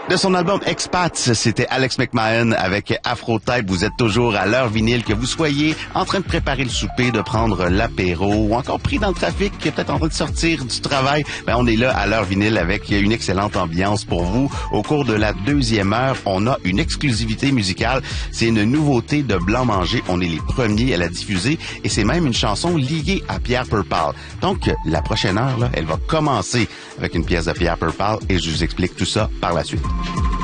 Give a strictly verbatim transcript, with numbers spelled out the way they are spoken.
De son album Expats, c'était Alex McMahon avec Afro-Type. Vous êtes toujours à l'heure vinyle, que vous soyez en train de préparer le souper, de prendre l'apéro ou encore pris dans le trafic, peut-être en train de sortir du travail. Ben, on est là à l'heure vinyle avec une excellente ambiance pour vous. Au cours de la deuxième heure, on a une exclusivité musicale. C'est une nouveauté de Blanc Manger. On est les premiers à la diffuser et c'est même une chanson liée à Pierre Purple. Donc, la prochaine heure, là, elle va commencer avec une pièce de Pierre Purple et je vous explique tout ça par la suite.